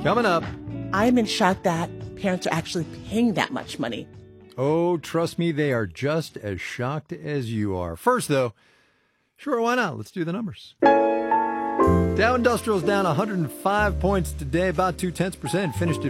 Coming up. I'm in shock that parents are actually paying that much money. Oh, trust me, they are just as shocked as you are. First, though, sure, why not? Let's do the numbers. Dow Industrial's down 105 points today, about 0.2%, finished at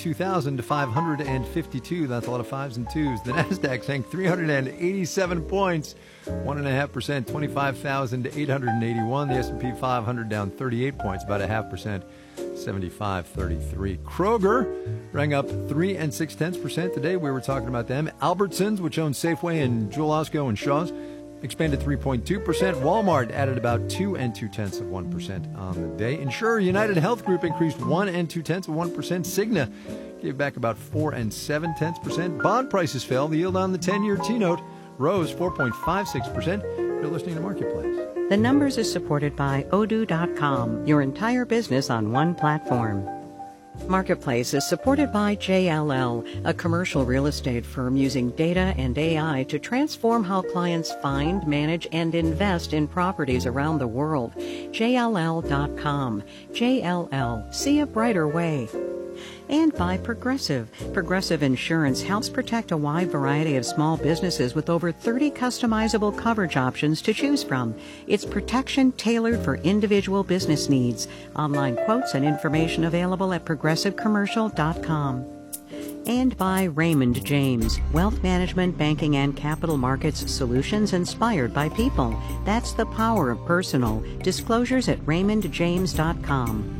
52,552. That's a lot of fives and twos. The Nasdaq sank 387 points, 1.5%, 25,881. The S&P 500 down 38 points, about 0.5%, 75.33. Kroger rang up 3 0.6% today. We were talking about them. Albertsons, which owns Safeway and Jewel Osco and Shaw's, expanded 3.2%. Walmart added about 2 0.2% on the day. Insurer United Health Group increased 1 0.2%. Cigna gave back about 4 0.7%. Bond prices fell. The yield on the 10-year T-note rose 4.56%. You're listening to Marketplace. The Numbers is supported by Odoo.com, your entire business on one platform. Marketplace is supported by JLL, a commercial real estate firm using data and AI to transform how clients find, manage, and invest in properties around the world. JLL.com. JLL. See a brighter way. And by Progressive. Progressive Insurance helps protect a wide variety of small businesses with over 30 customizable coverage options to choose from. It's protection tailored for individual business needs. Online quotes and information available at progressivecommercial.com. And by Raymond James, wealth management, banking, and capital markets solutions inspired by people. That's the power of personal. Disclosures at raymondjames.com.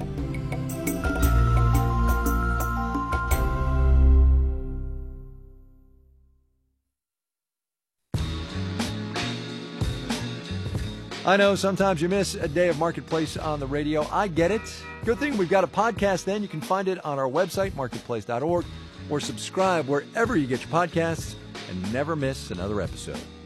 I know sometimes you miss a day of Marketplace on the radio. I get it. Good thing we've got a podcast then. You can find it on our website, marketplace.org, or subscribe wherever you get your podcasts and never miss another episode.